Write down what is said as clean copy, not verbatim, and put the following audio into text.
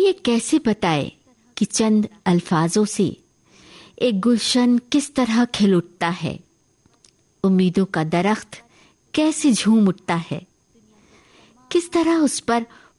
ये कैसे बताए कि चंद अल्फाजों से एक गुलशन किस तरह खिल उठता है, उम्मीदों का दरख्त कैसे झूम उठता है, किस तरह उस पर